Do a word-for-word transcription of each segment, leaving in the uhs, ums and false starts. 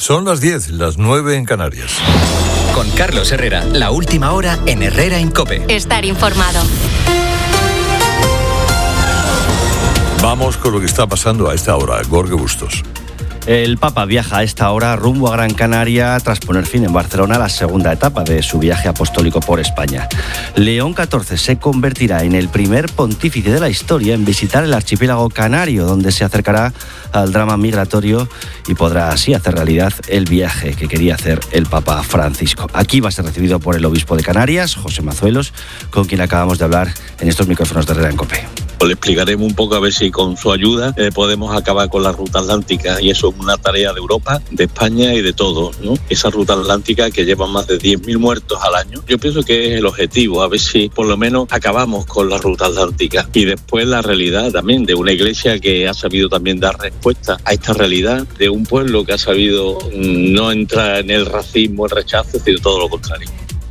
Son las diez, las nueve en Canarias. Con Carlos Herrera, la última hora en Herrera en COPE. Estar informado. Vamos con lo que está pasando a esta hora. Jorge Bustos. El Papa viaja a esta hora rumbo a Gran Canaria tras poner fin en Barcelona a la segunda etapa de su viaje apostólico por España. León catorce se convertirá en el primer pontífice de la historia en visitar el archipiélago canario, donde se acercará al drama migratorio y podrá así hacer realidad el viaje que quería hacer el Papa Francisco. Aquí va a ser recibido por el obispo de Canarias, José Mazuelos, con quien acabamos de hablar en estos micrófonos de Herrera en COPE. Le explicaremos un poco a ver si con su ayuda eh, podemos acabar con la ruta atlántica, y eso es una tarea de Europa, de España y de todos, ¿no? Esa ruta atlántica que lleva más de diez mil muertos al año. Yo pienso que es el objetivo, a ver si por lo menos acabamos con la ruta atlántica. Y después la realidad también de una iglesia que ha sabido también dar respuesta a esta realidad, de un pueblo que ha sabido no entrar en el racismo, el rechazo, sino todo lo contrario.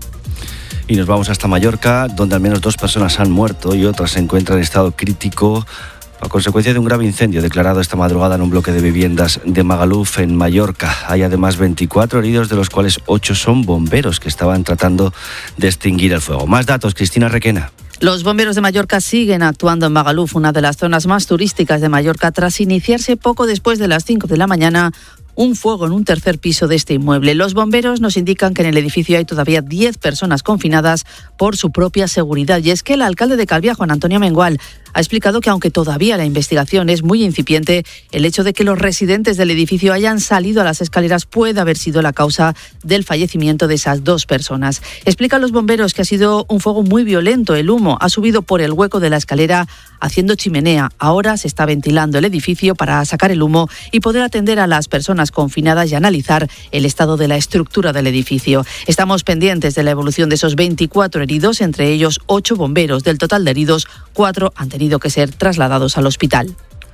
Y nos vamos hasta Mallorca, donde al menos dos personas han muerto y otras se encuentran en estado crítico a consecuencia de un grave incendio declarado esta madrugada en un bloque de viviendas de Magaluf, en Mallorca. Hay además veinticuatro heridos, de los cuales ocho son bomberos que estaban tratando de extinguir el fuego. Más datos, Cristina Requena. Los bomberos de Mallorca siguen actuando en Magaluf, una de las zonas más turísticas de Mallorca, tras iniciarse poco después de las cinco de la mañana un fuego en un tercer piso de este inmueble. Los bomberos nos indican que en el edificio hay todavía diez personas confinadas por su propia seguridad. Y es que el alcalde de Calviá, Juan Antonio Mengual, ha explicado que aunque todavía la investigación es muy incipiente, el hecho de que los residentes del edificio hayan salido a las escaleras puede haber sido la causa del fallecimiento de esas dos personas. Explican los bomberos que ha sido un fuego muy violento. El humo ha subido por el hueco de la escalera haciendo chimenea. Ahora se está ventilando el edificio para sacar el humo y poder atender a las personas confinadas y analizar el estado de la estructura del edificio. Estamos pendientes de la evolución de esos veinticuatro heridos, entre ellos ocho bomberos. Del total de heridos, cuatro han tenido que ser trasladados al hospital.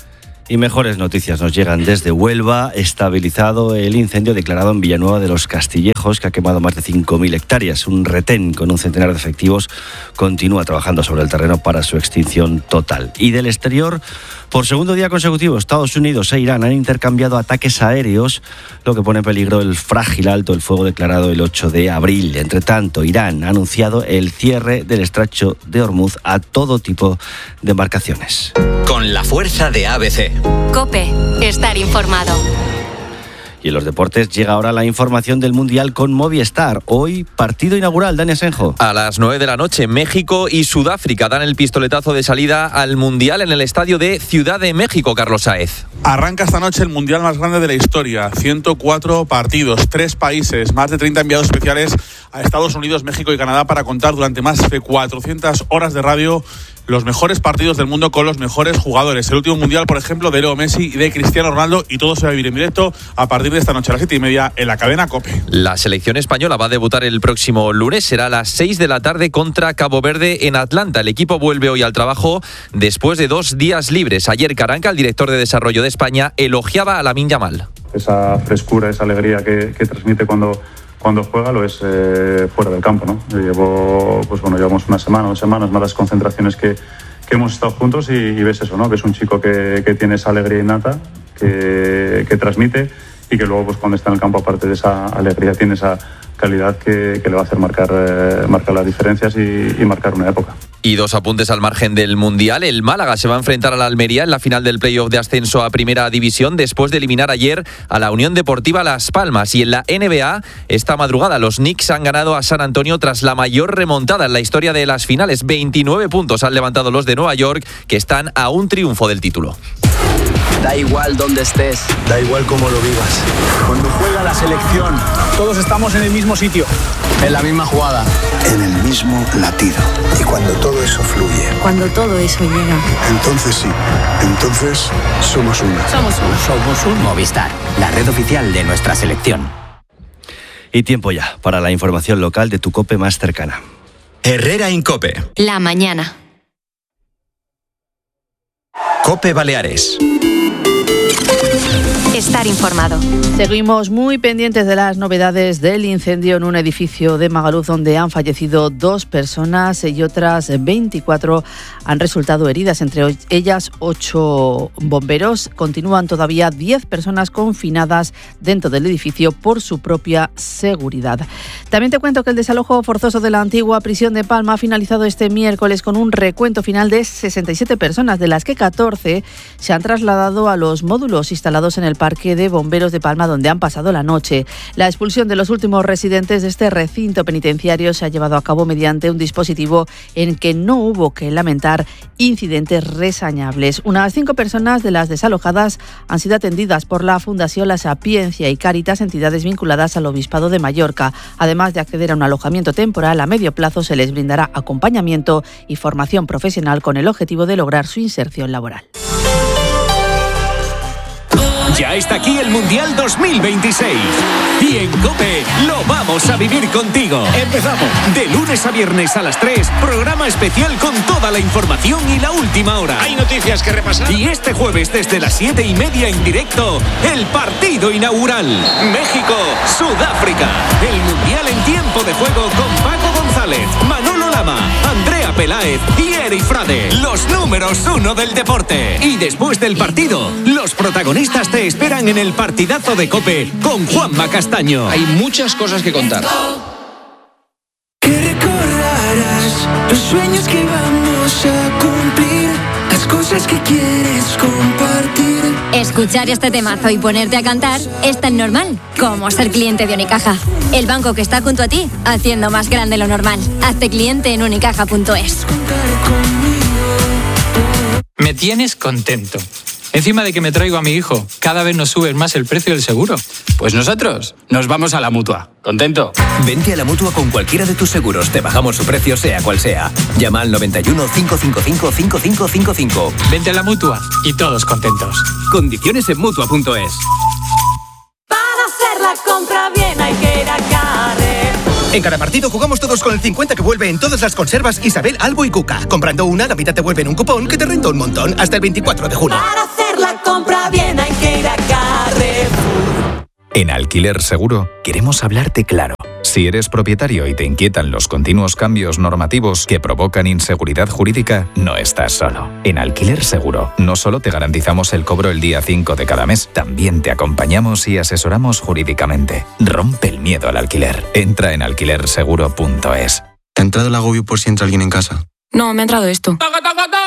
Y mejores noticias nos llegan desde Huelva. Estabilizado el incendio declarado en Villanueva de los Castillejos, que ha quemado más de cinco mil hectáreas. Un retén con un centenar de efectivos continúa trabajando sobre el terreno para su extinción total. Y del exterior, por segundo día consecutivo, Estados Unidos e Irán han intercambiado ataques aéreos, lo que pone en peligro el frágil alto el fuego declarado el ocho de abril. Entre tanto, Irán ha anunciado el cierre del estrecho de Hormuz a todo tipo de embarcaciones. Con la fuerza de A B C. COPE, estar informado. Y en los deportes llega ahora la información del Mundial con Movistar. Hoy, partido inaugural, Dani Asenjo. A las nueve de la noche, México y Sudáfrica dan el pistoletazo de salida al Mundial en el estadio de Ciudad de México, Carlos Sáez. Arranca esta noche el Mundial más grande de la historia. ciento cuatro partidos, tres países, más de treinta enviados especiales a Estados Unidos, México y Canadá para contar durante más de cuatrocientas horas de radio los mejores partidos del mundo con los mejores jugadores. El último Mundial, por ejemplo, de Leo Messi y de Cristiano Ronaldo, y todo se va a vivir en directo a partir de esta noche a las siete y media en la cadena COPE. La selección española va a debutar el próximo lunes, será a las seis de la tarde contra Cabo Verde en Atlanta. El equipo vuelve hoy al trabajo después de dos días libres. Ayer Caranca, el director de desarrollo de España, elogiaba a Lamine Yamal. Esa frescura, esa alegría que, que transmite cuando... cuando juega lo es eh, fuera del campo, ¿no? Llevo, pues bueno, llevamos una semana, dos semanas, más las concentraciones que, que hemos estado juntos y, y ves eso, ¿no? Ves un chico que, que tiene esa alegría innata, que, que transmite y que luego pues cuando está en el campo, aparte de esa alegría, tiene esa calidad que, que le va a hacer marcar, eh, marcar las diferencias y, y marcar una época. Y dos apuntes al margen del Mundial. El Málaga se va a enfrentar a la Almería en la final del playoff de ascenso a Primera División después de eliminar ayer a la Unión Deportiva Las Palmas. Y en la N B A, esta madrugada los Knicks han ganado a San Antonio tras la mayor remontada en la historia de las finales. veintinueve puntos han levantado los de Nueva York, que están a un triunfo del título. Da igual dónde estés, da igual cómo lo vivas. Cuando juega la selección, todos estamos en el mismo sitio, en la misma jugada, en el mismo latido. Y cuando todo eso fluye, cuando todo eso llega, entonces sí, entonces somos uno. Somos uno. Somos un Movistar, la red oficial de nuestra selección. Y tiempo ya para la información local de tu COPE más cercana. Herrera en COPE. La mañana. COPE Baleares. Estar estar informado. Seguimos muy pendientes de las novedades del incendio en un edificio de Magaluf donde han fallecido dos personas y otras veinticuatro han resultado heridas, entre ellas ocho bomberos. Continúan todavía diez personas confinadas dentro del edificio por su propia seguridad. También te cuento que el desalojo forzoso de la antigua prisión de Palma ha finalizado este miércoles con un recuento final de sesenta y siete personas, de las que catorce se han trasladado a los módulos instalados en el Parque de Bomberos de Palma, donde han pasado la noche. La expulsión de los últimos residentes de este recinto penitenciario se ha llevado a cabo mediante un dispositivo en que no hubo que lamentar incidentes reseñables. Unas cinco personas de las desalojadas han sido atendidas por la Fundación La Sapiencia y Cáritas, entidades vinculadas al Obispado de Mallorca. Además de acceder a un alojamiento temporal, a medio plazo se les brindará acompañamiento y formación profesional con el objetivo de lograr su inserción laboral. Ya está aquí el Mundial dos mil veintiséis. Y en COPE lo vamos a vivir contigo. Empezamos. De lunes a viernes a las tres, programa especial con toda la información y la última hora. Hay noticias que repasar. Y este jueves desde las siete y media en directo, el partido inaugural. México-Sudáfrica. El Mundial en tiempo de juego con Paco González, Manolo Lama, Andrea Peláez y Eri Frade. Los números uno del deporte. Y después del partido, los protagonistas te esperan en el partidazo de COPE con Juanma Castaño. Hay muchas cosas que contar. Que recordarás los sueños que vamos a cumplir, las cosas que quieres compartir. Escuchar este temazo y ponerte a cantar es tan normal como ser cliente de Unicaja. El banco que está junto a ti, haciendo más grande lo normal. Hazte cliente en unicaja punto es. Me tienes contento. Encima de que me traigo a mi hijo, cada vez nos subes más el precio del seguro. Pues nosotros nos vamos a la Mutua. ¿Contento? Vente a la Mutua con cualquiera de tus seguros. Te bajamos su precio sea cual sea. Llama al noventa y uno, cinco cinco cinco, cinco cinco cinco cinco. Vente a la Mutua y todos contentos. Condiciones en Mutua punto es. Para hacer la compra bien hay que ir a Carrer. En cada partido jugamos todos con el cincuenta que vuelve en todas las conservas Isabel, Albo y Cuca. Comprando una, la mitad te vuelve en un cupón que te renta un montón. Hasta el veinticuatro de junio. Para hacer la compra bien hay que ir a Carrefour. En Alquiler Seguro queremos hablarte claro. Si eres propietario y te inquietan los continuos cambios normativos que provocan inseguridad jurídica, no estás solo. En Alquiler Seguro no solo te garantizamos el cobro el día cinco de cada mes, también te acompañamos y asesoramos jurídicamente. Rompe el miedo al alquiler. Entra en alquiler seguro punto es. ¿Te ha entrado el agobio por si entra alguien en casa? No, me ha entrado esto.